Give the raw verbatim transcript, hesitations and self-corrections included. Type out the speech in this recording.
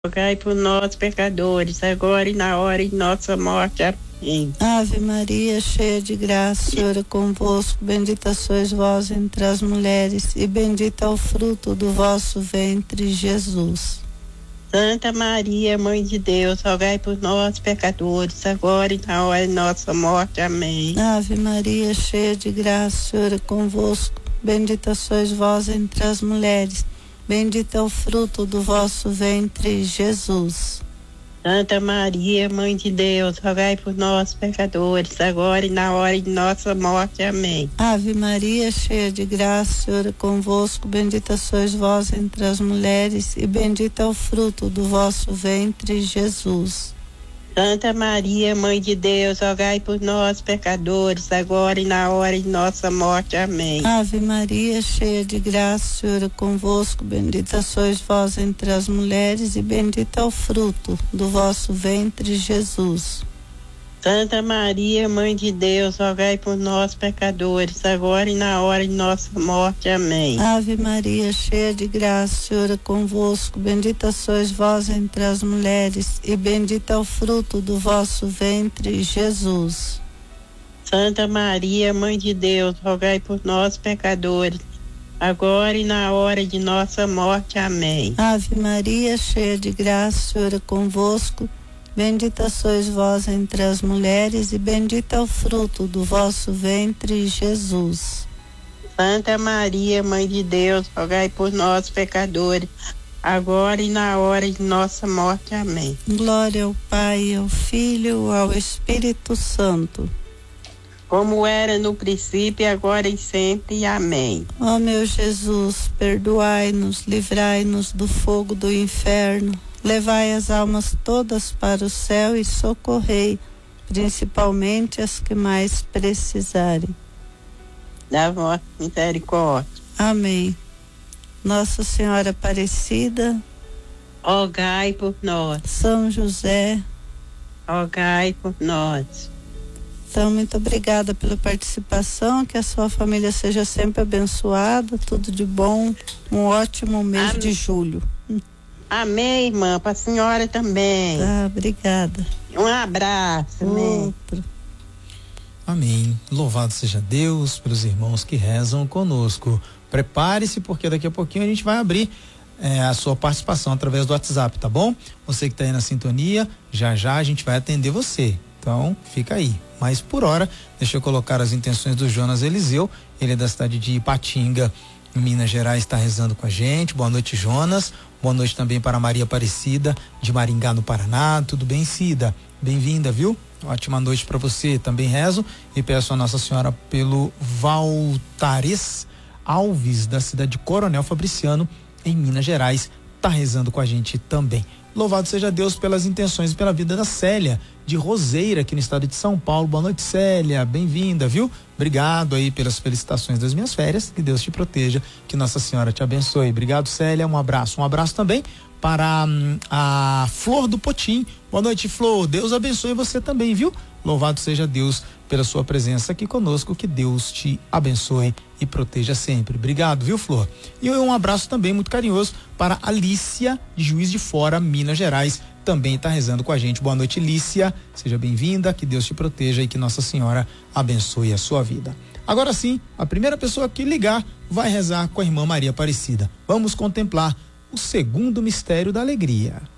Rogai por nós, pecadores, agora e na hora de nossa morte. Amém. Ave Maria, cheia de graça, o Senhor é convosco. Bendita sois vós entre as mulheres, e bendito é o fruto do vosso ventre, Jesus. Santa Maria, Mãe de Deus, rogai por nós, pecadores, agora e na hora de nossa morte. Amém. Ave Maria, cheia de graça, o Senhor é convosco. Bendita sois vós entre as mulheres, bendito é o fruto do vosso ventre, Jesus. Santa Maria, Mãe de Deus, rogai por nós, pecadores, agora e na hora de nossa morte. Amém. Ave Maria, cheia de graça, o Senhor é convosco. Bendita sois vós entre as mulheres, e bendito é o fruto do vosso ventre, Jesus. Santa Maria, Mãe de Deus, rogai por nós, pecadores, agora e na hora de nossa morte. Amém. Ave Maria, cheia de graça, o Senhor é convosco. Bendita sois vós entre as mulheres, e bendito é o fruto do vosso ventre, Jesus. Santa Maria, Mãe de Deus, rogai por nós, pecadores, agora e na hora de nossa morte. Amém. Ave Maria, cheia de graça, o Senhor é convosco. Bendita sois vós entre as mulheres, e bendito é o fruto do vosso ventre, Jesus. Santa Maria, Mãe de Deus, rogai por nós, pecadores, agora e na hora de nossa morte. Amém. Ave Maria, cheia de graça, o Senhor é convosco. Bendita sois vós entre as mulheres, e bendito é o fruto do vosso ventre, Jesus. Santa Maria, Mãe de Deus, rogai por nós, pecadores, agora e na hora de nossa morte. Amém. Glória ao Pai, ao Filho, ao Espírito Santo. Como era no princípio, agora e sempre. Amém. Ó meu Jesus, perdoai-nos, livrai-nos do fogo do inferno. Levai as almas todas para o céu e socorrei, principalmente as que mais precisarem. Da vossa misericórdia. Amém. Nossa Senhora Aparecida, rogai por nós. São José, rogai por nós. Então, muito obrigada pela participação, que a sua família seja sempre abençoada, tudo de bom, um ótimo mês Amém. De julho. Amém, irmã, para a senhora também. Tá, obrigada. Um abraço. Outro. Amém. Louvado seja Deus pelos irmãos que rezam conosco. Prepare-se, porque daqui a pouquinho a gente vai abrir é, a sua participação através do WhatsApp, tá bom? Você que está aí na sintonia, já já a gente vai atender você. Então, fica aí. Mas por hora, deixa eu colocar as intenções do Jonas Eliseu. Ele é da cidade de Ipatinga, em Minas Gerais, está rezando com a gente. Boa noite, Jonas. Boa noite também para Maria Aparecida, de Maringá, no Paraná. Tudo bem, Cida? Bem-vinda, viu? Ótima noite para você. Também rezo e peço a Nossa Senhora pelo Valtares Alves, da cidade de Coronel Fabriciano, em Minas Gerais. Tá rezando com a gente também. Louvado seja Deus pelas intenções e pela vida da Célia, de Roseira, aqui no estado de São Paulo. Boa noite, Célia. Bem-vinda, viu? Obrigado aí pelas felicitações das minhas férias. Que Deus te proteja, que Nossa Senhora te abençoe. Obrigado, Célia. Um abraço. Um abraço também para hum, a Flor do Potim. Boa noite, Flor. Deus abençoe você também, viu? Louvado seja Deus pela sua presença aqui conosco. Que Deus te abençoe e proteja sempre. Obrigado, viu, Flor? E um abraço também muito carinhoso para Alícia, de Juiz de Fora, Minas Gerais. Também está rezando com a gente. Boa noite, Lícia. Seja bem-vinda, que Deus te proteja e que Nossa Senhora abençoe a sua vida. Agora sim, a primeira pessoa que ligar vai rezar com a irmã Maria Aparecida. Vamos contemplar o segundo mistério da alegria.